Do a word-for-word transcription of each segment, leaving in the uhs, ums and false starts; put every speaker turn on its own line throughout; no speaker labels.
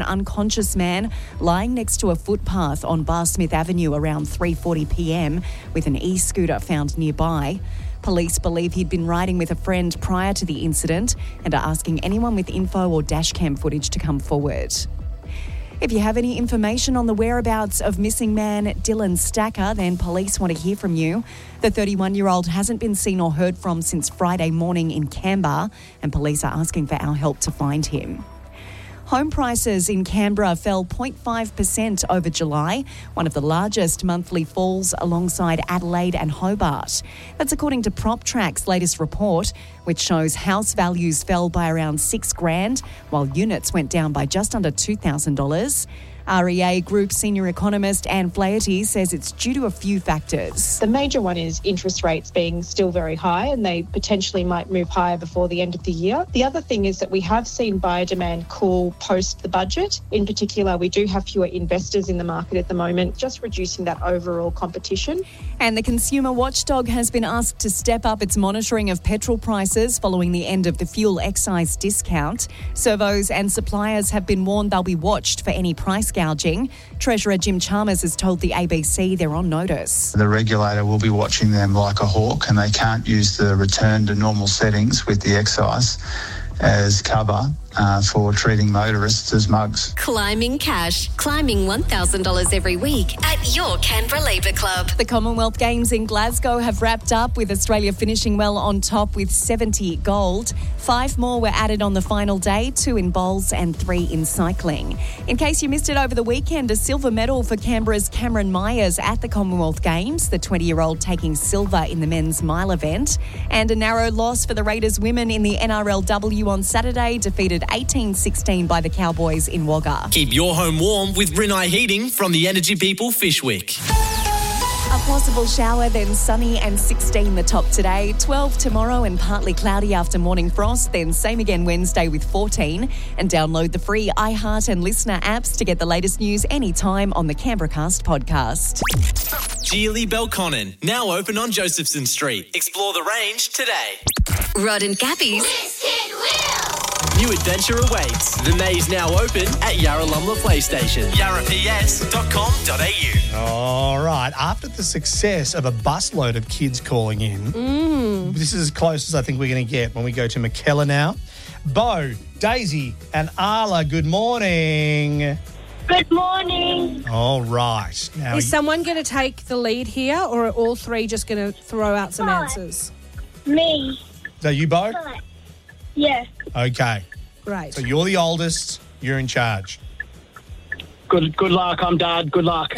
An unconscious man lying next to a footpath on Bar Smith Avenue around three forty p m with an e-scooter found nearby. Police believe he'd been riding with a friend prior to the incident and are asking anyone with info or dashcam footage to come forward. If you have any information on the whereabouts of missing man Dylan Stacker, then police want to hear from you. The thirty-one-year-old hasn't been seen or heard from since Friday morning in Canberra, and police are asking for our help to find him. Home prices in Canberra fell zero point five percent over July, one of the largest monthly falls alongside Adelaide and Hobart. That's according to PropTrack's latest report, which shows house values fell by around six grand, while units went down by just under two thousand dollars. R E A Group senior economist Anne Flaherty says it's due to a few factors.
The major one is interest rates being still very high, and they potentially might move higher before the end of the year. The other thing is that we have seen buyer demand cool post the budget. In particular, we do have fewer investors in the market at the moment, just reducing that overall competition.
And the consumer watchdog has been asked to step up its monitoring of petrol prices following the end of the fuel excise discount. Servos and suppliers have been warned they'll be watched for any price gouging. Treasurer Jim Chalmers has told the A B C they're on notice.
The regulator will be watching them like a hawk, and they can't use the return to normal settings with the excise as cover uh, for treating motorists as mugs.
Climbing cash. Climbing one thousand dollars every week at your Canberra Labour Club.
The Commonwealth Games in Glasgow have wrapped up, with Australia finishing well on top with seventy gold. Five more were added on the final day, two in bowls and three in cycling. In case you missed it over the weekend, a silver medal for Canberra's Cameron Myers at the Commonwealth Games, the twenty-year-old taking silver in the men's mile event. And a narrow loss for the Raiders women in the N R L W on Saturday, defeated eighteen sixteen by the Cowboys in Wagga.
Keep your home warm with Rinnai Heating from the Energy People Fishwick.
A possible shower, then sunny and sixteen the top today. twelve tomorrow and partly cloudy after morning frost. Then same again Wednesday with fourteen. And download the free iHeart and Listener apps to get the latest news anytime on the Canberracast podcast.
Geely Belconnen, now open on Josephson Street. Explore the range today.
Rod and Gabby's
New adventure awaits. The maze now open at Yarralumla PlayStation. yarra p s dot com dot a u.
All right. After the success of a busload of kids calling in,
Mm.
this is as close as I think we're going to get when we go to McKellar now. Bo, Daisy and Arla, good morning.
Good morning.
All right. Now,
Is someone going to take the lead here, or are all three just going to throw out some
Hi.
answers?
Me.
so you, Bo?
Yeah.
Okay.
Great.
So you're the oldest. You're in charge.
Good good luck. I'm Dad. Good luck.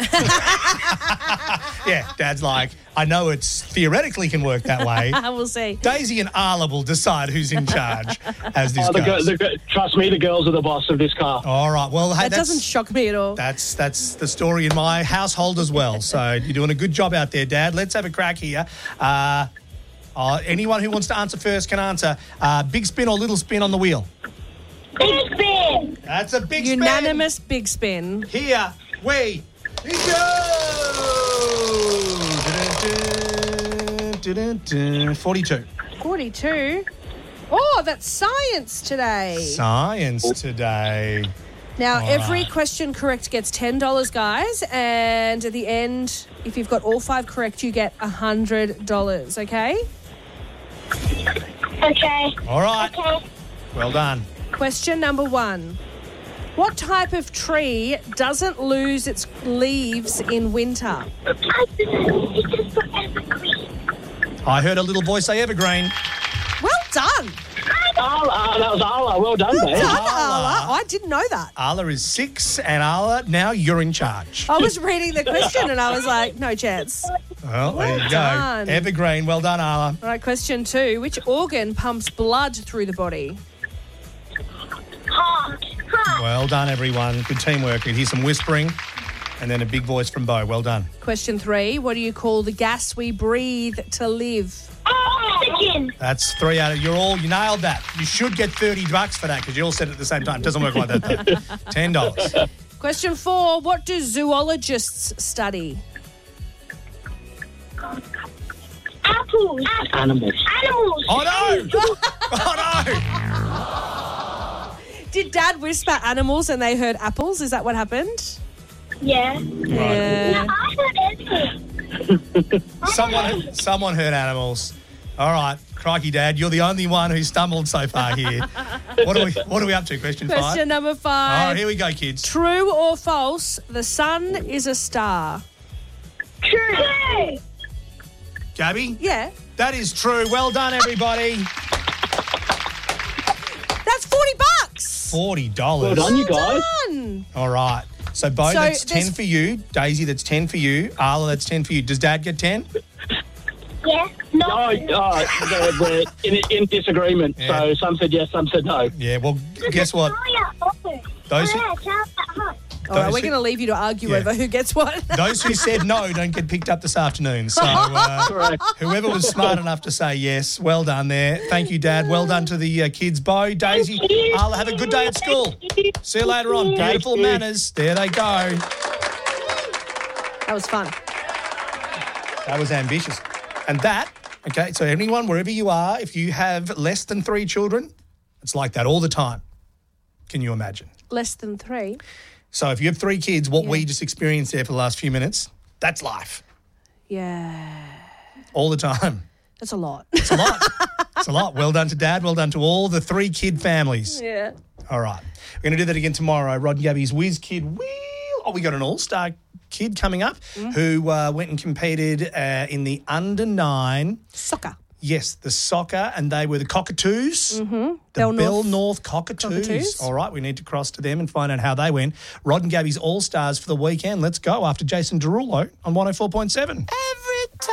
Yeah, Dad's like, I know it's theoretically can work that way.
We'll see.
Daisy and Arla will decide who's in charge as this
Oh, the,
goes.
the, the, trust me, the girls are the boss of this car.
All right. Well, hey,
That
that's,
doesn't shock me at all.
that's that's the story in my household as well. So you're doing a good job out there, Dad. Let's have a crack here. Uh, uh, anyone who wants to answer first can answer. Uh, big spin or little spin on the wheel?
Big spin.
That's a big
Unanimous big spin.
spin. Here we go. forty-two.
forty-two. Oh, that's science today.
Science today.
Now,
All
every
right.
question correct gets ten dollars, guys. And at the end, if you've got all five correct, you get one hundred dollars, okay?
Okay.
All right.
Okay.
Well done.
Question number one. What type of tree doesn't lose its leaves in winter?
It's just for evergreen.
I heard a little voice say evergreen.
Well done.
Arla, that was Arla. Well done,
Well
mate.
done,
Arla.
Arla. I didn't know that.
Arla is six, and Arla, now you're in charge.
I was reading the question and I was like, no chance.
Well, there you go.
done.
Evergreen. Well done, Arla.
All right, question two. Which organ pumps blood through the body?
Heart. Heart.
Well done, everyone. Good teamwork. You hear some whispering and then a big voice from Bo. Well done.
Question three. What do you call the gas we breathe to live?
Oxygen.
That's three out of... You're all... You nailed that. You should get thirty bucks for that because you all said it at the same time. It doesn't work like that, though. ten dollars.
Question four. What do zoologists study?
Apples.
Animals.
Animals.
Oh, no! Oh, no!
Did Dad whisper animals and they heard apples? Is that what happened?
Yeah.
Yeah.
No, I heard anything.
Someone, someone heard animals. All right, crikey, Dad, you're the only one who stumbled so far here. What are we? What are we up to? Question, five.
Question number
All
five.
right, here we go, kids.
True or false? The sun is a star.
True.
Gabby?
Yeah.
That is true. Well done, everybody.
That's forty bucks.
Forty dollars.
Well done, you guys.
Done.
All right. So, Bo,
So
that's ten
there's-
for you. Daisy, that's ten for you. Arla, that's ten for you. Does Dad get ten?
Yeah. No.
Oh, uh, we're, we're in, in disagreement.
Yeah.
So some said yes, some said no.
Yeah. Well, guess what? Those who,
Yeah, tell us at home.
All right,
Those
we're
who-
going to leave you to argue
Yeah.
over who gets what.
those who said no don't get picked up this afternoon. So, uh,
Correct.
whoever was smart enough to say yes, well done there. Thank you, Dad. Well done to the uh, kids. Bo, Daisy, Arla, have a good day at school. See you later on. Beautiful
you.
manners. There they go.
That was fun.
That was ambitious. And that, okay, so anyone, wherever you are, if you have less than three children, it's like that all the time. Can you imagine?
Less than three.
So if you have three kids, what
Yeah.
we just experienced there for the last few minutes, that's life.
Yeah.
All the time.
That's a lot.
It's a lot. It's a lot. Well done to Dad. Well done to all the three kid families.
Yeah.
All right. We're going to do that again tomorrow. Rod and Gabby's Whiz Kid Wheel. Oh, we got an all-star kid coming up who uh, went and competed uh, in the under nine.
Soccer.
Yes, the soccer, and they were the Cockatoos. Mm-hmm. The
Bell
Bell,
North
North, Cockatoos.
Cockatoos.
All right, we need to cross to them and find out how they went. Rod and Gabby's All-Stars for the weekend. Let's go after Jason Derulo on one oh four point seven.
Every